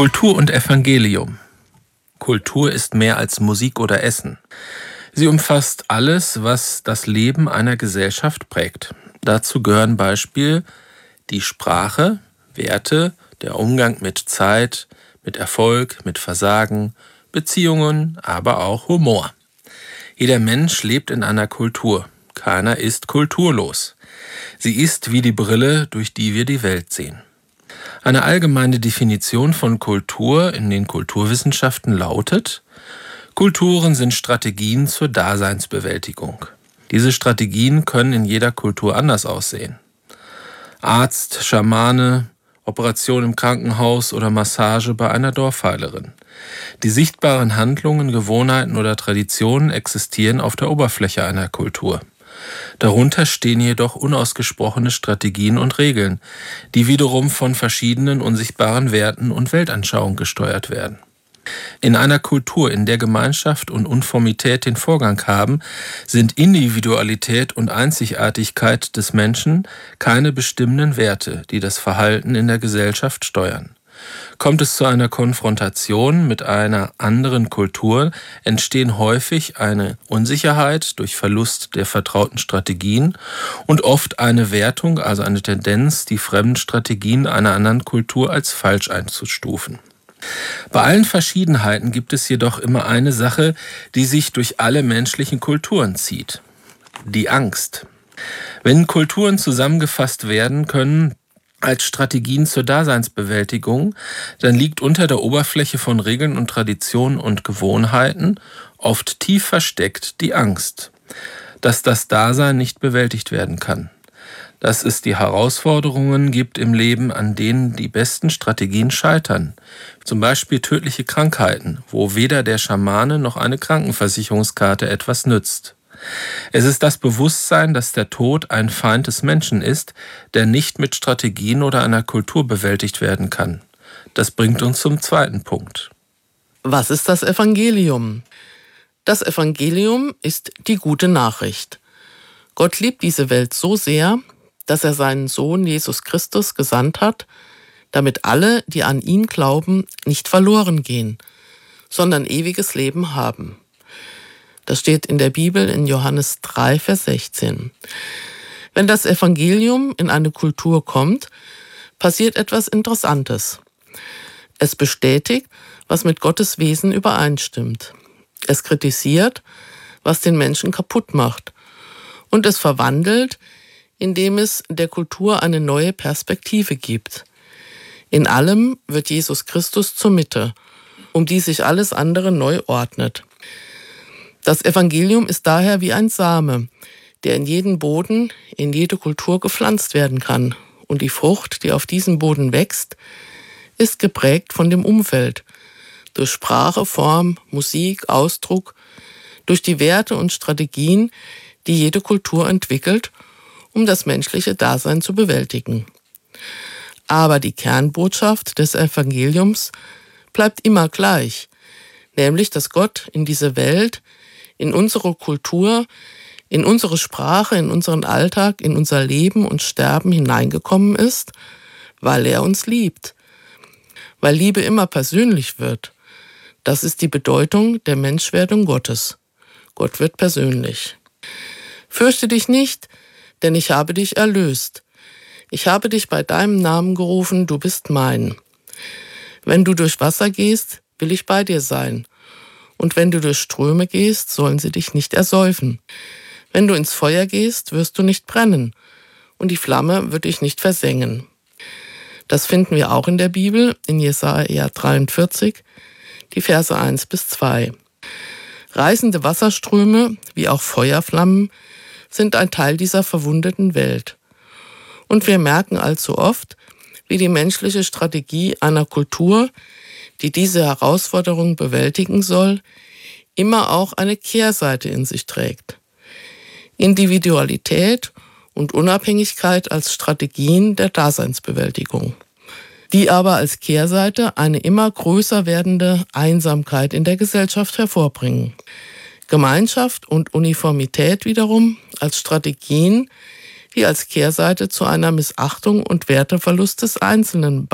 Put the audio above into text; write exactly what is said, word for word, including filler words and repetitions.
Kultur und Evangelium. Kultur ist mehr als Musik oder Essen. Sie umfasst alles, was das Leben einer Gesellschaft prägt. Dazu gehören Beispiel die Sprache, Werte, der Umgang mit Zeit, mit Erfolg, mit Versagen, Beziehungen, aber auch Humor. Jeder Mensch lebt in einer Kultur. Keiner ist kulturlos. Sie ist wie die Brille, durch die wir die Welt sehen. Eine allgemeine Definition von Kultur in den Kulturwissenschaften lautet: Kulturen sind Strategien zur Daseinsbewältigung. Diese Strategien können in jeder Kultur anders aussehen. Arzt, Schamane, Operation im Krankenhaus oder Massage bei einer Dorfheilerin. Die sichtbaren Handlungen, Gewohnheiten oder Traditionen existieren auf der Oberfläche einer Kultur. Darunter stehen jedoch unausgesprochene Strategien und Regeln, die wiederum von verschiedenen unsichtbaren Werten und Weltanschauungen gesteuert werden. In einer Kultur, in der Gemeinschaft und Uniformität den Vorgang haben, sind Individualität und Einzigartigkeit des Menschen keine bestimmenden Werte, die das Verhalten in der Gesellschaft steuern. Kommt es zu einer Konfrontation mit einer anderen Kultur, entstehen häufig eine Unsicherheit durch Verlust der vertrauten Strategien und oft eine Wertung, also eine Tendenz, die fremden Strategien einer anderen Kultur als falsch einzustufen. Bei allen Verschiedenheiten gibt es jedoch immer eine Sache, die sich durch alle menschlichen Kulturen zieht: die Angst. Wenn Kulturen zusammengefasst werden können als Strategien zur Daseinsbewältigung, dann liegt unter der Oberfläche von Regeln und Traditionen und Gewohnheiten oft tief versteckt die Angst, dass das Dasein nicht bewältigt werden kann. Dass es die Herausforderungen gibt im Leben, an denen die besten Strategien scheitern. Zum Beispiel tödliche Krankheiten, wo weder der Schamane noch eine Krankenversicherungskarte etwas nützt. Es ist das Bewusstsein, dass der Tod ein Feind des Menschen ist, der nicht mit Strategien oder einer Kultur bewältigt werden kann. Das bringt uns zum zweiten Punkt. Was ist das Evangelium? Das Evangelium ist die gute Nachricht. Gott liebt diese Welt so sehr, dass er seinen Sohn Jesus Christus gesandt hat, damit alle, die an ihn glauben, nicht verloren gehen, sondern ewiges Leben haben. Das steht in der Bibel in Johannes drei, Vers sechzehn. Wenn das Evangelium in eine Kultur kommt, passiert etwas Interessantes. Es bestätigt, was mit Gottes Wesen übereinstimmt. Es kritisiert, was den Menschen kaputt macht. Und es verwandelt, indem es der Kultur eine neue Perspektive gibt. In allem wird Jesus Christus zur Mitte, um die sich alles andere neu ordnet. Das Evangelium ist daher wie ein Same, der in jeden Boden, in jede Kultur gepflanzt werden kann. Und die Frucht, die auf diesem Boden wächst, ist geprägt von dem Umfeld, durch Sprache, Form, Musik, Ausdruck, durch die Werte und Strategien, die jede Kultur entwickelt, um das menschliche Dasein zu bewältigen. Aber die Kernbotschaft des Evangeliums bleibt immer gleich, nämlich dass Gott in diese Welt, in unsere Kultur, in unsere Sprache, in unseren Alltag, in unser Leben und Sterben hineingekommen ist, weil er uns liebt. Weil Liebe immer persönlich wird. Das ist die Bedeutung der Menschwerdung Gottes. Gott wird persönlich. Fürchte dich nicht, denn ich habe dich erlöst. Ich habe dich bei deinem Namen gerufen, du bist mein. Wenn du durch Wasser gehst, will ich bei dir sein. Und wenn du durch Ströme gehst, sollen sie dich nicht ersäufen. Wenn du ins Feuer gehst, wirst du nicht brennen. Und die Flamme wird dich nicht versengen. Das finden wir auch in der Bibel, in Jesaja dreiundvierzig, die Verse eins bis zwei. Reißende Wasserströme, wie auch Feuerflammen, sind ein Teil dieser verwundeten Welt. Und wir merken allzu oft, wie die menschliche Strategie einer Kultur, die diese Herausforderung bewältigen soll, immer auch eine Kehrseite in sich trägt. Individualität und Unabhängigkeit als Strategien der Daseinsbewältigung, die aber als Kehrseite eine immer größer werdende Einsamkeit in der Gesellschaft hervorbringen. Gemeinschaft und Uniformität wiederum als Strategien, die als Kehrseite zu einer Missachtung und Werteverlust des Einzelnen